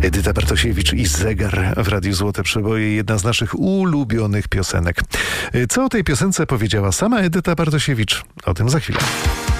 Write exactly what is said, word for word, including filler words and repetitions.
Edyta Bartosiewicz i Zegar w Radiu Złote Przeboje, jedna z naszych ulubionych piosenek. Co o tej piosence powiedziała sama Edyta Bartosiewicz? O tym za chwilę.